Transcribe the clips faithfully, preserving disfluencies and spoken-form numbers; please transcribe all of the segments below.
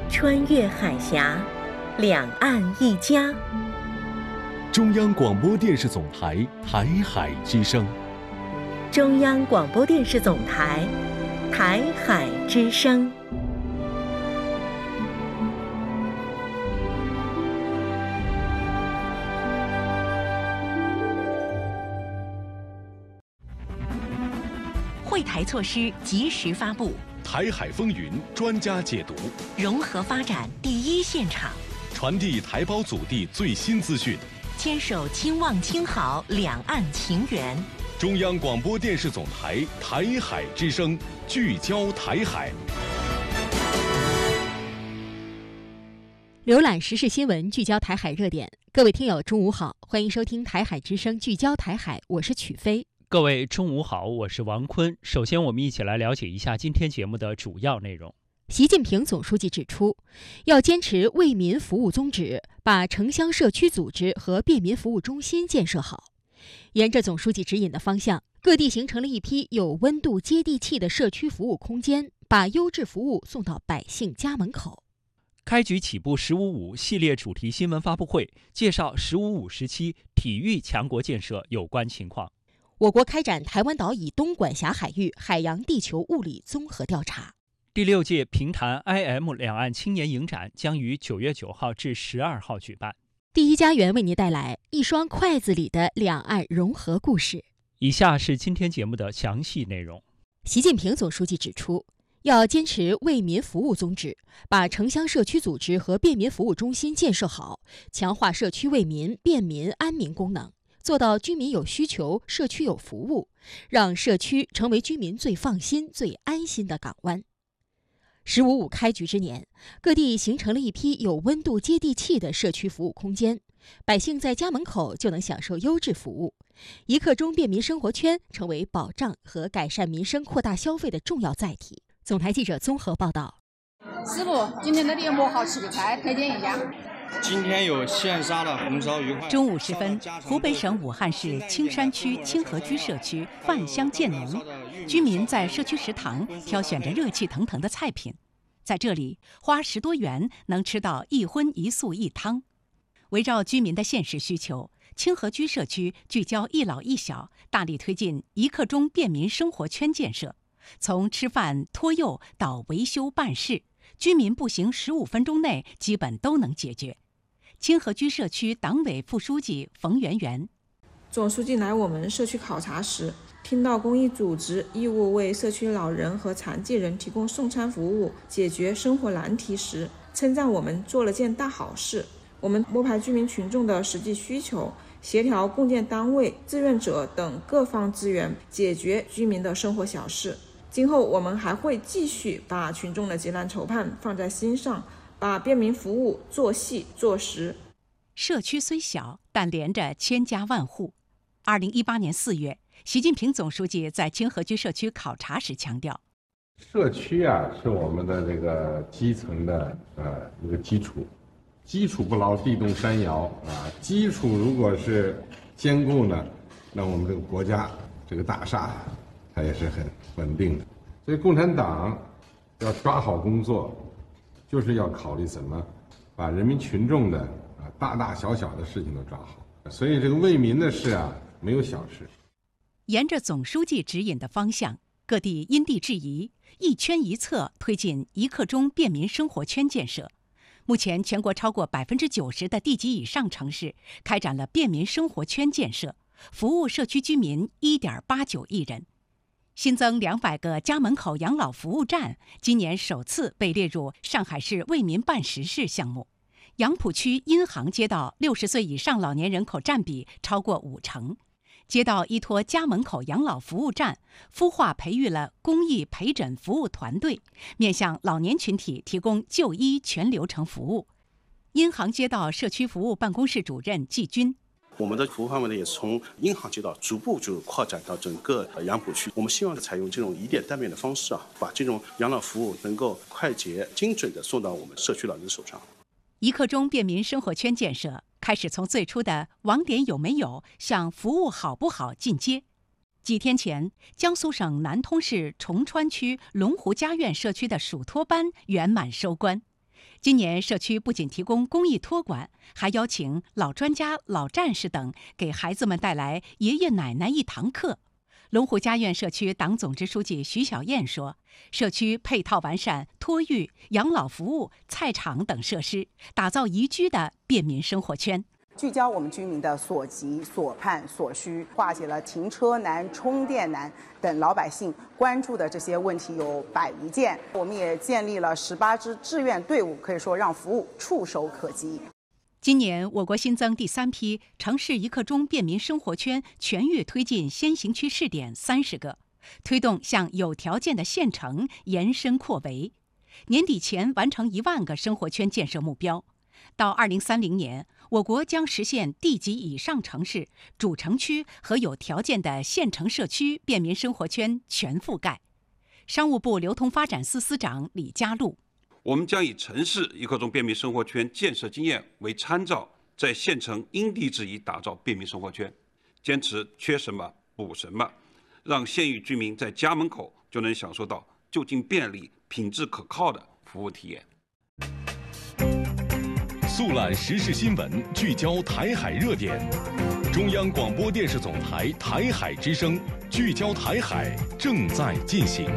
穿越海峡，两岸一家。 中央广播电视总台台海之声。 中央广播电视总台台海之声。 惠台措施及时发布， 台海风云专家解读， 融合发展第一现场， 传递台胞祖地最新资讯， 牵手亲望亲好两岸情缘。 中央广播电视总台台海之声，聚焦台海。 浏览时事新闻，聚焦台海热点。各位听友，中午好，欢迎收听台海之声，聚焦台海，我是曲飞。 各位中午好，我是王坤。首先，我们一起来了解一下今天节目的主要内容。 习近平总书记指出，要坚持为民服务宗旨，把城乡社区组织和便民服务中心建设好。沿着总书记指引的方向，各地形成了一批有温度、接地气的社区服务空间，把优质服务送到百姓家门口。 开局起步“十五五”系列主题新闻发布会，介绍“十五五”时期体育强国建设有关情况。 我国开展台湾岛以东管辖海域海洋地球物理综合调查。 第六届平潭 I M 两岸青年影展将于九月九号至十二号举办。 第一家园为您带来一双筷子里的两岸融合故事。 以下是今天节目的详细内容。 习近平总书记指出，要坚持为民服务宗旨，把城乡社区组织和便民服务中心建设好，强化社区为民、便民、安民功能，做到居民有需求，社区有服务，让社区成为居民最放心、最安心的港湾。十五五开局之年，各地形成了一批有温度、接地气的社区服务空间，百姓在家门口就能享受优质服务。一刻钟便民生活圈成为保障和改善民生、扩大消费的重要载体。总台记者综合报道。 师傅，今天的点播好吃的菜推荐一下。 今天有现杀的红烧鱼块。 中午时分，湖北省武汉市青山区清河居社区饭香渐浓，居民在社区食堂挑选着热气腾腾的菜品，在这里花十多元能吃到一荤一素一汤。围绕居民的现实需求，清河居社区聚焦一老一小，大力推进一刻钟便民生活圈建设，从吃饭、托幼到维修办事，居民步行十五分钟内基本都能解决。清河居社区党委副书记冯媛媛， 总书记来我们社区考察时，听到公益组织义务为社区老人和残疾人提供送餐服务，解决生活难题时，称赞我们做了件大好事。我们摸排居民群众的实际需求，协调共建单位、志愿者等各方资源，解决居民的生活小事。今后我们还会继续把群众的急难愁盼放在心上，把便民服务做细做实。 社区虽小，但连着千家万户。二零一八年四月，习近平总书记在清河居社区考察时强调， 社区啊是我们的这个基层的呃一个基础，基础不牢，地动山摇啊。基础如果是坚固呢，那我们这个国家这个大厦它也是很稳定的。所以共产党要抓好工作，就是要考虑怎么把人民群众的啊大大小小的事情都抓好。所以这个为民的事啊，没有小事。 沿着总书记指引的方向，各地因地制宜，一圈一策推进一刻钟便民生活圈建设。目前，全国超过百分之九十的地级以上城市开展了便民生活圈建设，服务社区居民一点八九亿人。新增两百个家门口养老服务站，今年首次被列入上海市为民办实事项目。杨浦区殷杭街道六十岁以上老年人口占比超过五成。街道依托家门口养老服务站，孵化培育了公益陪诊服务团队，面向老年群体提供就医全流程服务。殷杭街道社区服务办公室主任季军， 我们的服务范围呢，也是从殷杭街道逐步就扩展到整个杨浦区。我们希望采用这种以点带面的方式啊，把这种养老服务能够快捷、精准地送到我们社区老人手上。 一刻钟便民生活圈建设开始从最初的网点有没有向服务好不好进阶。几天前，江苏省南通市崇川区龙湖家苑社区的暑托班圆满收官。 今年社区不仅提供公益托管，还邀请老专家、老战士等给孩子们带来爷爷奶奶一堂课。龙湖家苑社区党总支书记徐小燕说，社区配套完善托育、养老服务、菜场等设施，打造宜居的便民生活圈。 聚焦我们居民的所急、所盼、所需，化解了停车难、充电难等老百姓关注的这些问题有百余件。我们也建立了十八支志愿队伍，可以说让服务触手可及。 今年我国新增第三批城市一刻钟便民生活圈全域推进先行区试点三十个，推动向有条件的县城延伸扩围，年底前完成一万个生活圈建设目标。到二零三零年，我国将实现地级以上城市、主城区和有条件的县城社区便民生活圈全覆盖。商务部流通发展司司长李家路。 我们将以城市一刻钟便民生活圈建设经验为参照，在县城因地制宜打造便民生活圈，坚持缺什么补什么，让县域居民在家门口就能享受到就近便利、品质可靠的服务体验。 速览时事新闻，聚焦台海热点。中央广播电视总台台海之声，聚焦台海正在进行。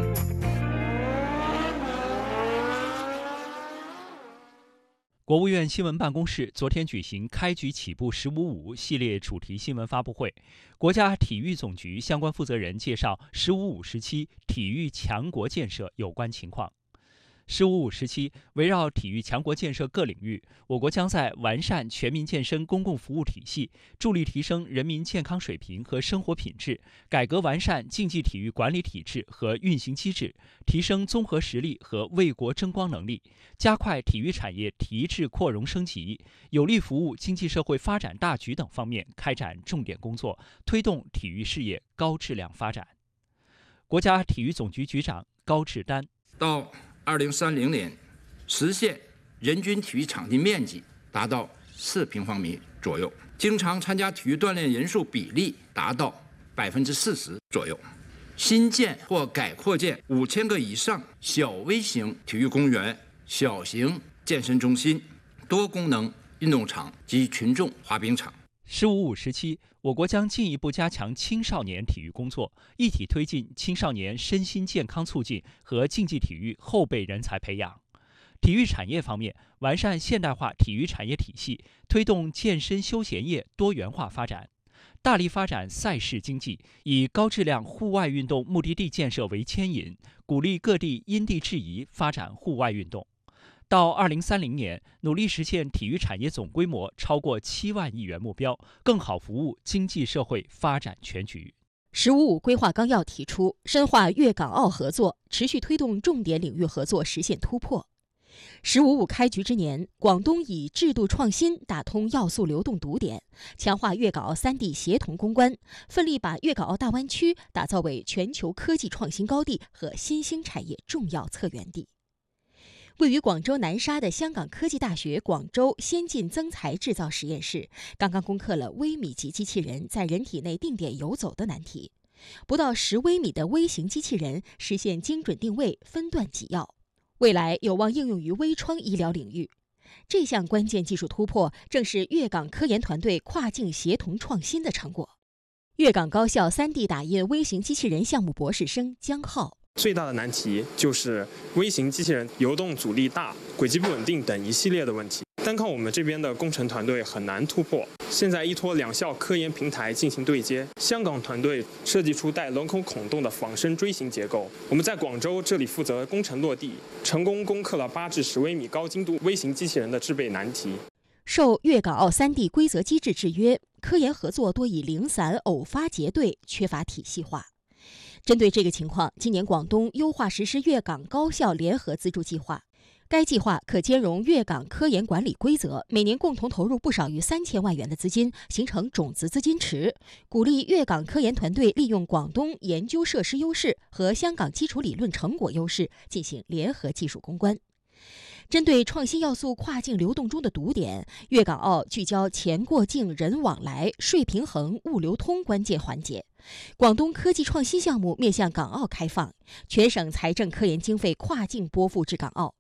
国务院新闻办公室昨天举行开局起步“十五五”系列主题新闻发布会，国家体育总局相关负责人介绍“十五五”时期体育强国建设有关情况。十五五时期，围绕体育强国建设各领域，我国将在完善全民健身公共服务体系，助力提升人民健康水平和生活品质，改革完善竞技体育管理体制和运行机制，提升综合实力和为国争光能力，加快体育产业提质扩容升级，有力服务经济社会发展大局等方面开展重点工作，推动体育事业高质量发展。国家体育总局局长高志丹到二零三零年，实现人均体育场地面积达到四平方米左右，经常参加体育锻炼人数比例达到百分之四十左右。新建或改扩建五千个以上小微型体育公园、小型健身中心、多功能运动场及群众滑冰场。 十五五时期，我国将进一步加强青少年体育工作，一体推进青少年身心健康促进和竞技体育后备人才培养。体育产业方面，完善现代化体育产业体系，推动健身休闲业多元化发展，大力发展赛事经济，以高质量户外运动目的地建设为牵引，鼓励各地因地制宜发展户外运动。到二零三零年，努力实现体育产业总规模超过七万亿元目标，更好服务经济社会发展全局。 十五五规划纲要提出，深化粤港澳合作，持续推动重点领域合作实现突破。十五五开局之年，广东以制度创新打通要素流动堵点，强化粤港澳三地协同攻关，奋力把粤港澳大湾区打造为全球科技创新高地和新兴产业重要策源地。位于广州南沙的香港科技大学广州先进增材制造实验室刚刚攻克了微米级机器人在人体内定点游走的难题，不到十微米的微型机器人实现精准定位、分段给药，未来有望应用于微创医疗领域。这项关键技术突破正是粤港科研团队跨境协同创新的成果。粤港高校 三 D 打印微型机器人项目博士生江浩。 最大的难题就是微型机器人游动阻力大、轨迹不稳定等一系列的问题，单靠我们这边的工程团队很难突破。现在依托两校科研平台进行对接，香港团队设计出带轮孔孔洞的仿生锥形结构，我们在广州这里负责工程落地，成功攻克了八至十微米高精度微型机器人的制备难题。 受粤港澳 三 D 规则机制制约，科研合作多以零散偶发结对，缺乏体系化。针对这个情况，今年广东优化实施粤港高校联合资助计划。该计划可兼容粤港科研管理规则，每年共同投入不少于三千万元的资金，形成种子资金池，鼓励粤港科研团队利用广东研究设施优势和香港基础理论成果优势，进行联合技术攻关。针对创新要素跨境流动中的堵点，粤港澳聚焦钱过境、人往来、税平衡、物流通关键环节。广东科技创新项目面向港澳开放，全省财政科研经费跨境拨付至港澳。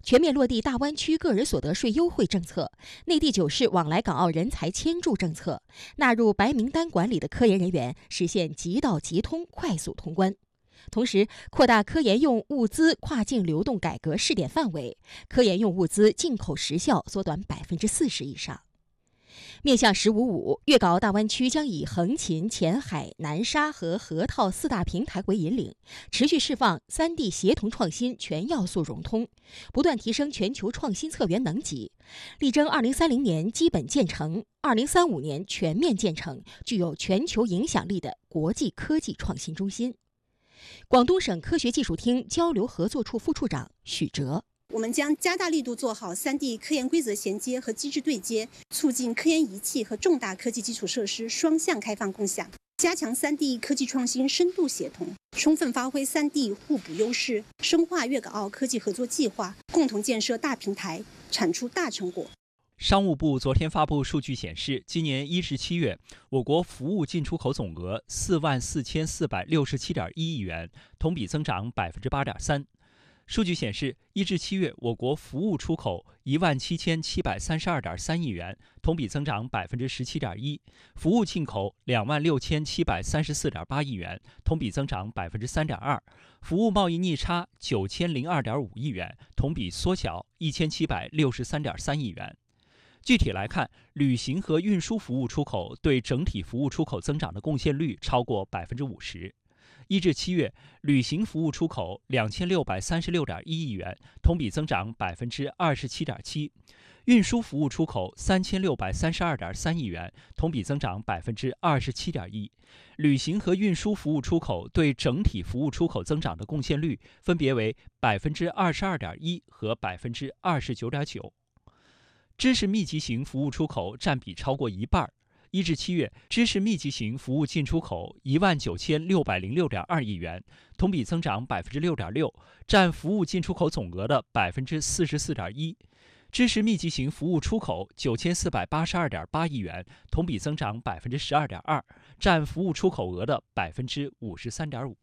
全面落地大湾区个人所得税优惠政策、内地九市往来港澳人才迁驻政策，纳入白名单管理的科研人员实现即到即通、快速通关。同时，扩大科研用物资跨境流动改革试点范围，科研用物资进口时效缩短百分之四十以上。面向“十五五”，粤港澳大湾区将以横琴、前海、南沙和河套四大平台为引领，持续释放三地协同创新全要素融通，不断提升全球创新策源能级，力争二零三零年基本建成，二零三五年全面建成具有全球影响力的国际科技创新中心。广东省科学技术厅交流合作处副处长许哲。 我们将加大力度做好三地科研规则衔接和机制对接，促进科研仪器和重大科技基础设施双向开放共享，加强三地科技创新深度协同，充分发挥三地互补优势，深化粤港澳科技合作计划，共同建设大平台，产出大成果。 商务部昨天发布数据显示，今年一至七月，我国服务进出口总额四万四千四百六十七点一亿元，同比增长百分之八点三。数据显示，一至七月，我国服务出口一万七千七百三十二点三亿元，同比增长百分之十七点一；服务进口两万六千七百三十四点八亿元，同比增长百分之三点二；服务贸易逆差九千零二点五亿元，同比缩小一千七百六十三点三亿元。具体来看，旅行和运输服务出口对整体服务出口增长的贡献率超过百分之五十。一至七月，旅行服务出口两千六百三十六点一亿元，同比增长百分之二十七点七；运输服务出口三千六百三十二点三亿元，同比增长百分之二十七点一。旅行和运输服务出口对整体服务出口增长的贡献率分别为百分之二十二点一和百分之二十九点九。知识密集型服务出口占比超过一半。一至七月，知识密集型服务进出口一万九千六百零六点二亿元，同比增长百分之六点六，占服务进出口总额的百分之四十四点一。知识密集型服务出口九千四百八十二点八亿元，同比增长百分之十二点二，占服务出口额的百分之五十三点五。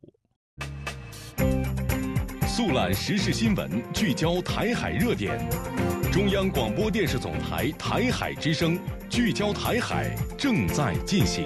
速览时事新闻，聚焦台海热点。中央广播电视总台台海之声，聚焦台海，正在进行。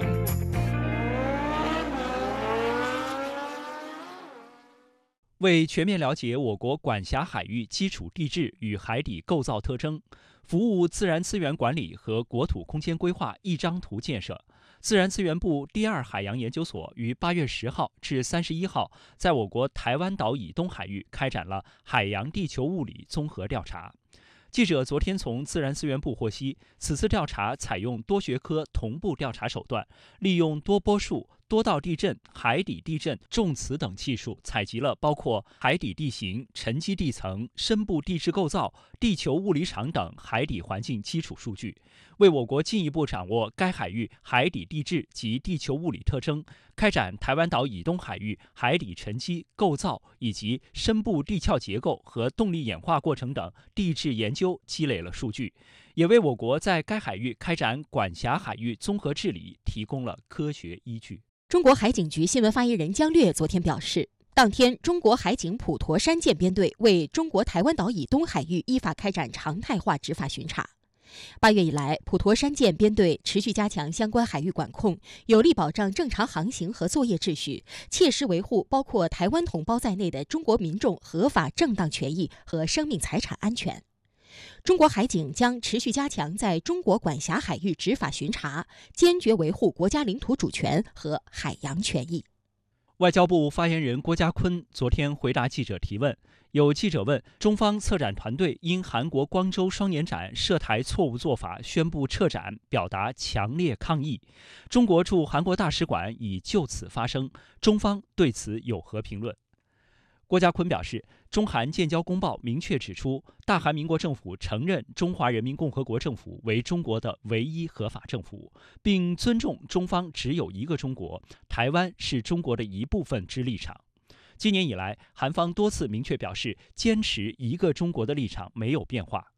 为全面了解我国管辖海域基础地质与海底构造特征，服务自然资源管理和国土空间规划一张图建设，自然资源部第二海洋研究所于八月十号至三十一号在我国台湾岛以东海域开展了海洋地球物理综合调查。记者昨天从自然资源部获悉，此次调查采用多学科同步调查手段，利用多波束、多道地震、海底地震、重磁等技术，采集了包括海底地形、沉积地层、深部地质构造、地球物理场等海底环境基础数据，为我国进一步掌握该海域海底地质及地球物理特征，开展台湾岛以东海域海底沉积、构造以及深部地壳结构和动力演化过程等地质研究积累了数据，也为我国在该海域开展管辖海域综合治理提供了科学依据。 中国海警局新闻发言人姜略昨天表示，当天中国海警普陀山舰编队为中国台湾岛以东海域依法开展常态化执法巡查。八月以来，普陀山舰编队持续加强相关海域管控，有力保障正常航行和作业秩序，切实维护包括台湾同胞在内的中国民众合法正当权益和生命财产安全。中国海警将持续加强在中国管辖海域执法巡查，坚决维护国家领土主权和海洋权益。 外交部发言人郭家坤昨天回答记者提问，有记者问中方策展团队因韩国光州双年展涉台错误做法宣布撤展，表达强烈抗议。中国驻韩国大使馆已就此发声，中方对此有何评论？郭家坤表示，中韩建交公报明确指出，大韩民国政府承认中华人民共和国政府为中国的唯一合法政府，并尊重中方只有一个中国，台湾是中国的一部分之立场。今年以来，韩方多次明确表示坚持一个中国的立场没有变化。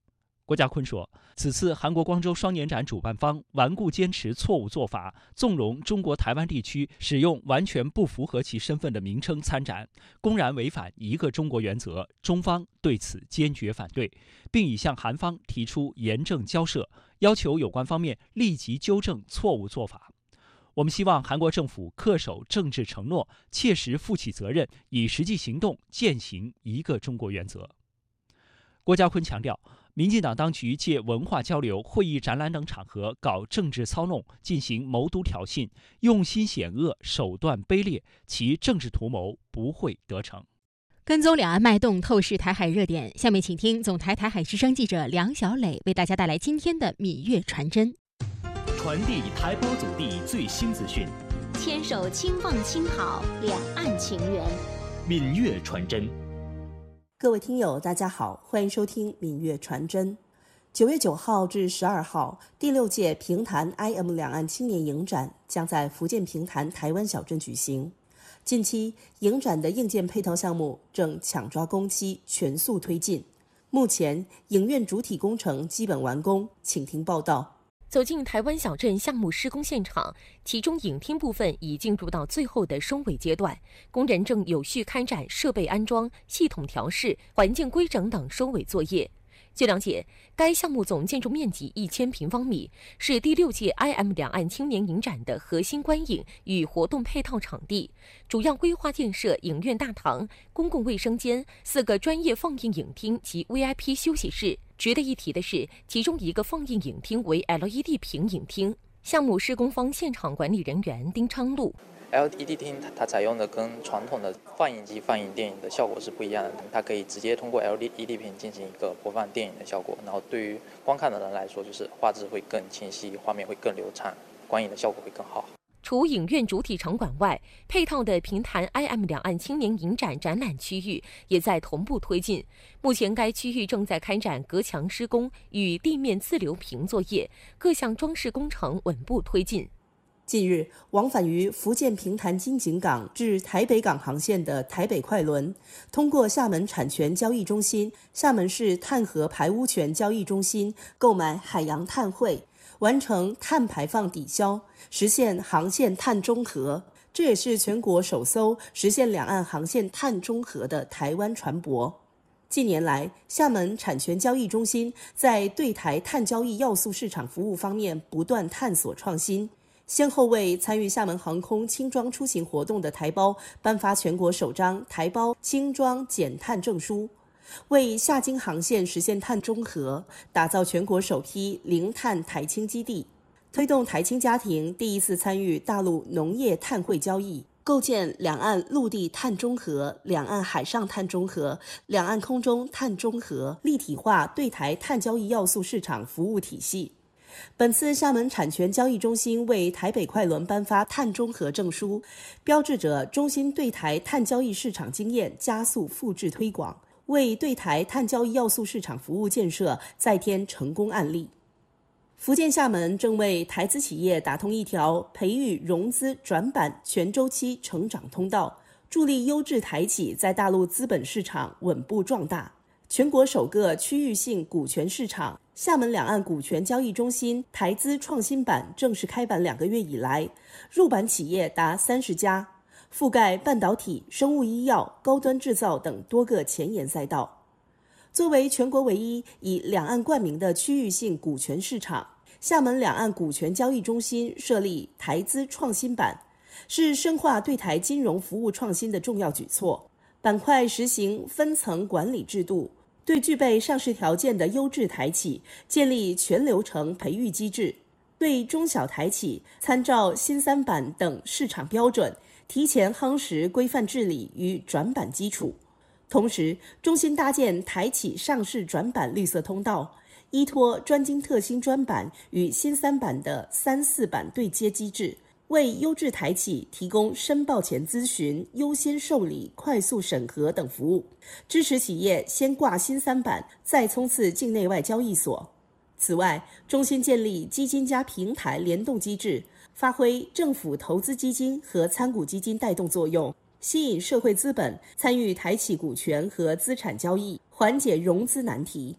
郭家坤说，此次韩国光州双年展主办方顽固坚持错误做法，纵容中国台湾地区使用完全不符合其身份的名称参展，公然违反一个中国原则，中方对此坚决反对，并已向韩方提出严正交涉，要求有关方面立即纠正错误做法。我们希望韩国政府恪守政治承诺，切实负起责任，以实际行动践行一个中国原则。郭家坤强调，民进党当局借文化交流、会议展览等场合搞政治操弄，进行谋独挑衅，用心险恶，手段卑劣，其政治图谋不会得逞。 跟踪两岸脉动，透视台海热点。下面请听总台台海之声记者梁小磊为大家带来今天的闽粤传真。 传递台胞祖地最新资讯， 牵手轻放轻好，两岸情缘。 闽粤传真。 各位听友，大家好，欢迎收听闽粤传真。九月九号至十二号，第六届平潭 I M 两岸青年影展将在福建平潭台湾小镇举行。近期，影展的硬件配套项目正抢抓工期，全速推进。目前，影院主体工程基本完工，请听报道。 走进台湾小镇项目施工现场，其中影厅部分已进入到最后的收尾阶段，工人正有序开展设备安装、系统调试、环境规整等收尾作业。据了解，该项目总建筑面积一千平方米，是第六届 I M 两岸青年影展的核心观影与活动配套场地，主要规划建设影院大堂、公共卫生间、四个专业放映影厅及 V I P 休息室。值得一提的是，其中一个放映影厅为 L E D 屏影厅。项目施工方现场管理人员丁昌禄。 L E D 厅它采用的跟传统的放映机放映电影的效果是不一样的，它可以直接通过 L E D 屏进行一个播放电影的效果，然后对于观看的人来说，就是画质会更清晰，画面会更流畅，观影的效果会更好。 除影院主体场馆外，配套的平潭 I M 两岸青年影展展览区域也在同步推进。目前该区域正在开展隔墙施工与地面自流屏作业，各项装饰工程稳步推进。 近日，往返于福建平潭金井港至台北港航线的台北快轮，通过厦门产权交易中心、厦门市碳核排污权交易中心购买海洋碳汇，完成碳排放抵消，实现航线碳中和。这也是全国首艘实现两岸航线碳中和的台湾船舶。近年来，厦门产权交易中心在对台碳交易要素市场服务方面不断探索创新，先后为参与厦门航空轻装出行活动的台胞颁发全国首张台胞轻装减碳证书，为厦金航线实现碳中和打造全国首批零碳台青基地，推动台青家庭第一次参与大陆农业碳汇交易，构建两岸陆地碳中和、两岸海上碳中和、两岸空中碳中和立体化对台碳交易要素市场服务体系。本次厦门产权交易中心为台北快轮颁发碳中和证书，标志着中心对台碳交易市场经验加速复制推广，为对台碳交易要素市场服务建设再添成功案例。福建厦门正为台资企业打通一条培育、融资、转板全周期成长通道，助力优质台企在大陆资本市场稳步壮大。全国首个区域性股权市场厦门两岸股权交易中心台资创新板正式开板两个月以来，入板企业达三十家，覆盖半导体、生物医药、高端制造等多个前沿赛道。作为全国唯一以两岸冠名的区域性股权市场，厦门两岸股权交易中心设立台资创新板，是深化对台金融服务创新的重要举措。板块实行分层管理制度，对具备上市条件的优质台企建立全流程培育机制，对中小台企参照新三板等市场标准，提前夯实规范治理与转板基础。同时，中心搭建台企上市转板绿色通道，依托专精特新专板与新三板的三四板对接机制，为优质台企提供申报前咨询、优先受理、快速审核等服务，支持企业先挂新三板，再冲刺境内外交易所。此外，中心建立基金加平台联动机制，发挥政府投资基金和参股基金带动作用，吸引社会资本参与台企股权和资产交易，缓解融资难题。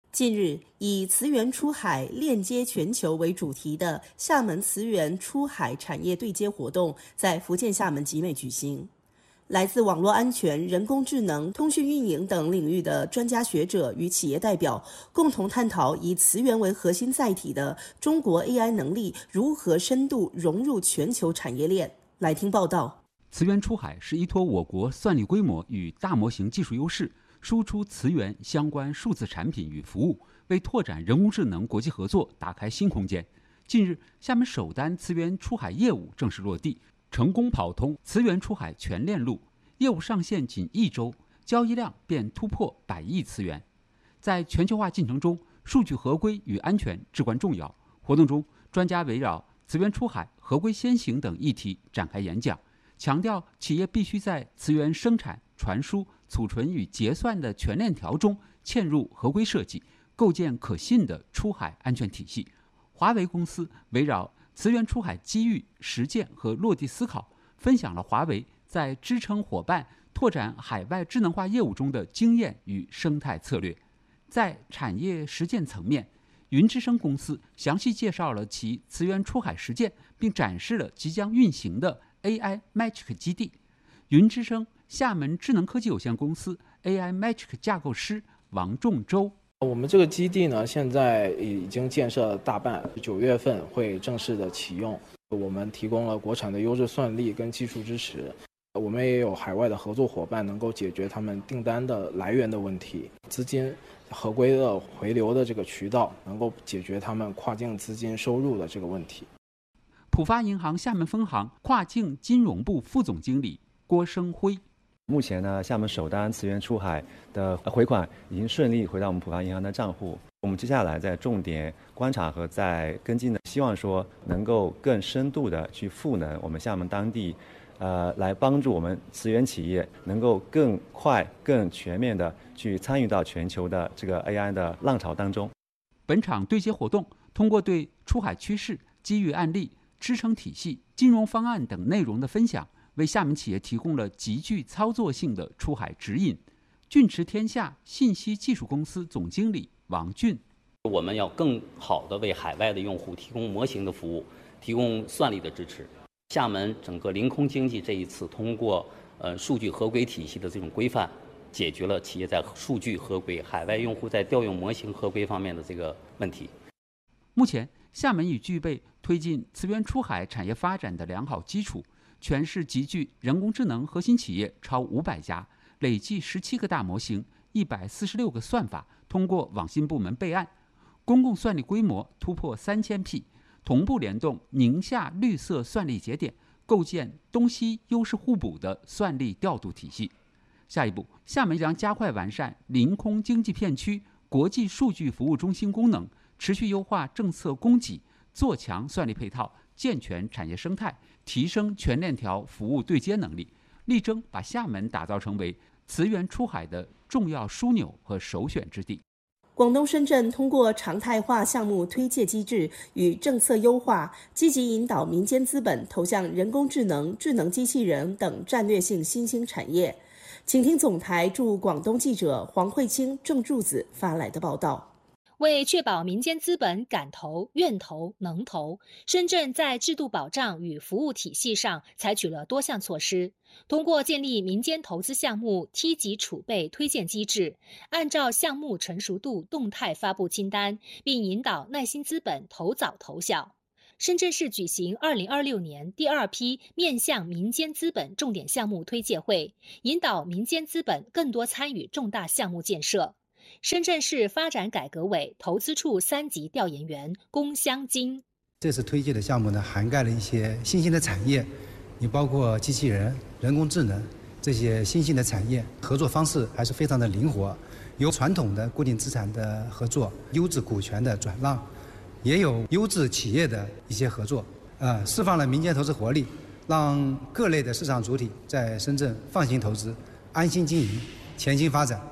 近日，以磁源出海链接全球为主题的厦门磁源出海产业对接活动在福建厦门集美举行。来自网络安全、人工智能、通讯运营等领域的专家学者与企业代表共同探讨以磁源为核心载体的中国 A I 能力如何深度融入全球产业链。来听报道。 磁源出海是依托我国算力规模与大模型技术优势，输出磁源相关数字产品与服务，为拓展人工智能国际合作打开新空间。近日，厦门首单磁源出海业务正式落地，成功跑通磁源出海全链路，业务上线仅一周，交易量便突破百亿磁元。在全球化进程中，数据合规与安全至关重要。活动中，专家围绕磁源出海、合规先行等议题展开演讲，强调企业必须在磁源生产、传输、储存与结算的全链条中嵌入合规设计，构建可信的出海安全体系。华为公司围绕磁源出海机遇、实践和落地思考，分享了华为在支撑伙伴拓展海外智能化业务中的经验与生态策略。在产业实践层面，云之声公司详细介绍了其磁源出海实践，并展示了即将运行的 A I Magic 基地。云之声厦门智能科技有限公司 A I Magic 架构师王仲洲。 我们这个基地呢，现在已经建设大半，九月份会正式的启用。我们提供了国产的优质算力跟技术支持，我们也有海外的合作伙伴能够解决他们订单的来源的问题，资金合规的回流的这个渠道，能够解决他们跨境资金收入的这个问题。 浦发银行厦门分行跨境金融部副总经理郭生辉。 目前呢，厦门首单磁源出海的回款已经顺利回到我们浦发银行的账户。我们接下来在重点观察和在跟进的，希望说能够更深度的去赋能我们厦门当地，呃，来帮助我们磁源企业能够更快、更全面的去参与到全球的这个 A I 的浪潮当中。 本场对接活动通过对出海趋势、机遇案例、支撑体系、金融方案等内容的分享，为厦门企业提供了极具操作性的出海指引。俊驰天下信息技术公司总经理王俊： 我们要更好地为海外的用户提供模型的服务，提供算力的支持。厦门整个零空经济这一次通过呃数据合规体系的这种规范，解决了企业在数据合规、海外用户在调用模型合规方面的这个问题。 目前，厦门已具备推进磁源出海产业发展的良好基础。全市集聚人工智能核心企业超五百家，累计十七个大模型，一百四十六个算法通过网信部门备案，公共算力规模突破三千 P， 同步联动宁夏绿色算力节点，构建东西优势互补的算力调度体系。下一步，厦门将加快完善临空经济片区国际数据服务中心功能，持续优化政策供给，做强算力配套，健全产业生态，提升全链条服务对接能力，力争把厦门打造成为磁源出海的重要枢纽和首选之地。 广东深圳通过常态化项目推介机制与政策优化，积极引导民间资本投向人工智能、智能机器人等战略性新兴产业。请听总台驻广东记者黄慧清、郑柱子发来的报道。 为确保民间资本敢投、愿投、能投，深圳在制度保障与服务体系上采取了多项措施。通过建立民间投资项目梯级储备推荐机制，按照项目成熟度动态发布清单，并引导耐心资本投早投小。深圳市举行二零二六年第二批面向民间资本重点项目推介会，引导民间资本更多参与重大项目建设。深圳市发展改革委投资处三级调研员龚香金： 这次推介的项目呢，涵盖了一些新兴的产业，你包括机器人、人工智能这些新兴的产业，合作方式还是非常的灵活，有传统的固定资产的合作，优质股权的转让，也有优质企业的一些合作，呃，释放了民间投资活力，让各类的市场主体在深圳放心投资、安心经营、潜心发展。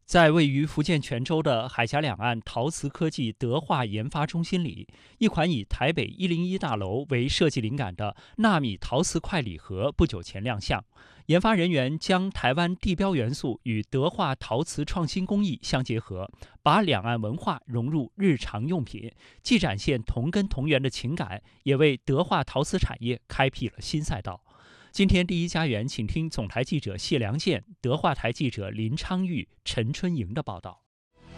在位于福建泉州的海峡两岸陶瓷科技德化研发中心里，一款以台北一零一大楼为设计灵感的纳米陶瓷块礼盒不久前亮相。研发人员将台湾地标元素与德化陶瓷创新工艺相结合，把两岸文化融入日常用品，既展现同根同源的情感，也为德化陶瓷产业开辟了新赛道。今天第一家园，请听总台记者谢良健、德化台记者林昌玉、陈春莹的报道。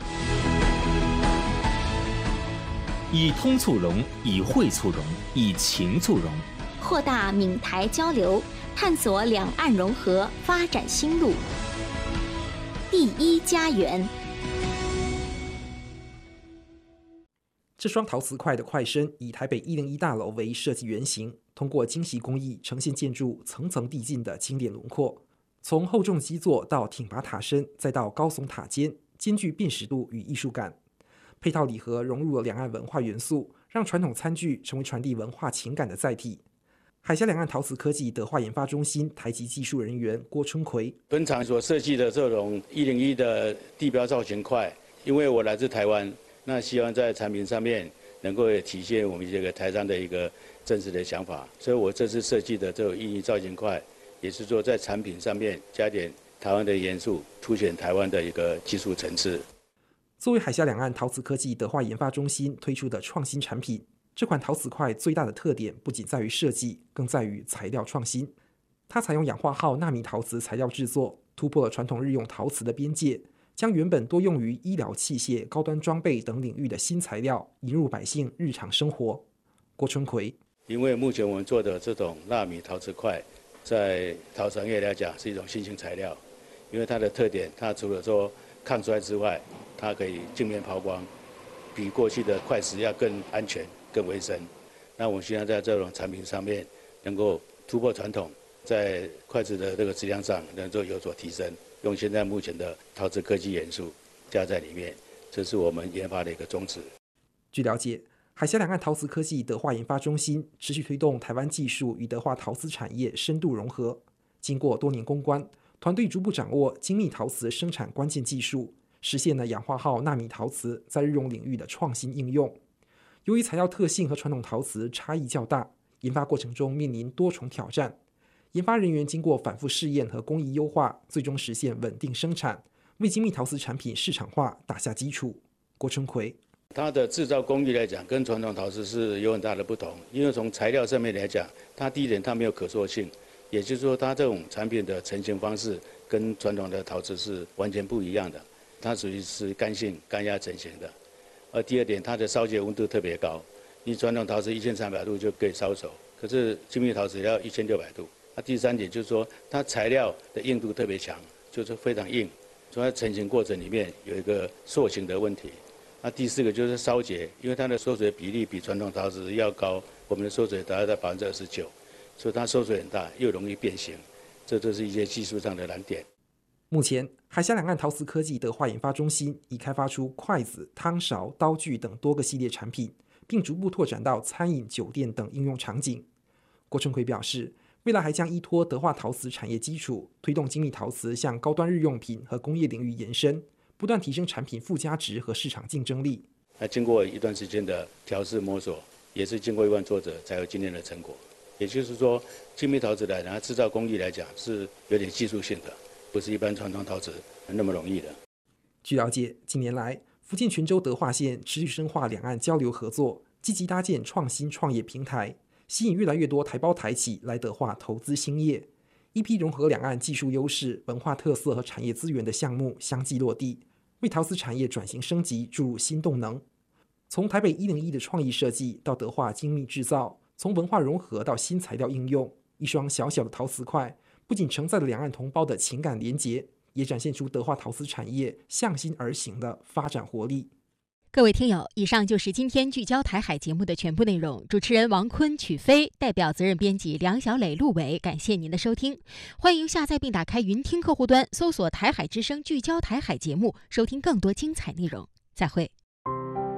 以通促融，以惠促融，以情促融， 扩大闽台交流，探索两岸融合发展新路。第一家园。 这双陶瓷块的块身以台北一零一大楼为设计原型，通过精细工艺呈现建筑层层递进的经典轮廓。从厚重基座到挺拔塔身，再到高耸塔尖，兼具辨识度与艺术感。配套礼盒融入了两岸文化元素，让传统餐具成为传递文化情感的载体。海峡两岸陶瓷科技德化研发中心台籍技术人员郭春奎， 本场所设计的这种一零一的地标造型块，因为我来自台湾，那希望在产品上面能够体现我们这个台商的一个真实的想法，所以我这次设计的这种一零一造型块，也是说在产品上面加点台湾的元素，凸显台湾的一个技术层次。 作为海峡两岸陶瓷科技德化研发中心推出的创新产品，这款陶瓷块最大的特点不仅在于设计，更在于材料创新。它采用氧化锆纳米陶瓷材料制作，突破了传统日用陶瓷的边界，将原本多用于医疗器械、高端装备等领域的新材料引入百姓日常生活。郭春奎， 因为目前我们做的这种纳米陶瓷块，在陶瓷行业来讲是一种新型材料，因为它的特点，它除了说抗摔之外，它可以镜面抛光，比过去的块石要更安全、更卫生。那我们希望在这种产品上面能够突破传统，在筷子的这个质量上能够有所提升，用现在目前的陶瓷科技元素加在里面，这是我们研发的一个宗旨。 据了解，海峡两岸陶瓷科技德化研发中心持续推动台湾技术与德化陶瓷产业深度融合。经过多年攻关，团队逐步掌握精密陶瓷生产关键技术，实现了氧化锆纳米陶瓷在日用领域的创新应用。由于材料特性和传统陶瓷差异较大，研发过程中面临多重挑战。研发人员经过反复试验和工艺优化，最终实现稳定生产，为精密陶瓷产品市场化打下基础。郭春奎， 它的制造工艺来讲，跟传统陶瓷是有很大的不同，因为从材料上面来讲，它第一点它没有可塑性，也就是说它这种产品的成型方式跟传统的陶瓷是完全不一样的，它属于是干性干压成型的。而第二点，它的烧结温度特别高，你传统陶瓷一千三百度就可以烧熟，可是精密陶瓷要一千六百度。那第三点就是说，它材料的硬度特别强，就是非常硬，所以它成型过程里面有一个塑形的问题。那第四个就是烧结，因为它的缩水比例比传统陶瓷要高，我们的缩水达到在百分之二十九，所以它缩水很大，又容易变形，这都是一些技术上的难点。 目前，海峡两岸陶瓷科技德化研发中心已开发出筷子、汤勺、刀具等多个系列产品，并逐步拓展到餐饮、酒店等应用场景。郭春奎表示，未来还将依托德化陶瓷产业基础，推动精密陶瓷向高端日用品和工业领域延伸，不断提升产品附加值和市场竞争力。 那经过一段时间的调试摸索，也是经过一番挫折才有今天的成果。也就是说，精密陶瓷来讲，制造工艺来讲是有点技术性的，不是一般传统陶瓷那么容易的。 据了解，近年来福建泉州德化县持续深化两岸交流合作，积极搭建创新创业平台，吸引越来越多台胞台企来德化投资兴业。一批融合两岸技术优势、文化特色和产业资源的项目相继落地，为陶瓷产业转型升级注入新动能。从台北一零一的创意设计到德化精密制造，从文化融合到新材料应用，一双小小的陶瓷块不仅承载了两岸同胞的情感连结，也展现出德化陶瓷产业向心而行的发展活力。 各位听友，以上就是今天聚焦台海节目的全部内容。主持人王坤、曲飞，代表责任编辑梁小磊、陆伟，感谢您的收听。欢迎下载并打开云听客户端，搜索台海之声聚焦台海节目，收听更多精彩内容。再会。